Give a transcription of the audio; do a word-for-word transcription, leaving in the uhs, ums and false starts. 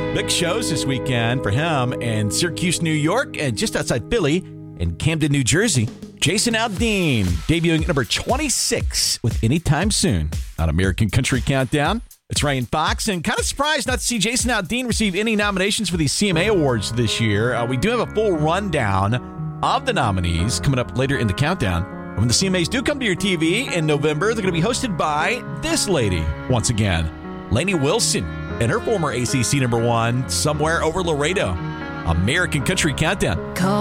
Big shows this weekend for him in Syracuse, New York, and just outside Philly in Camden, New Jersey. Jason Aldean debuting at number twenty-six with Anytime Soon on American Country Countdown. It's Ryan Fox, and kind of surprised not to see Jason Aldean receive any nominations for the C M A Awards this year. Uh, we do have a full rundown of the nominees coming up later in the countdown. And when the C M As do come to your T V in November, they're going to be hosted by this lady once again, Lainey Wilson, and her former A C C number one, Somewhere Over Laredo. American Country Countdown. Call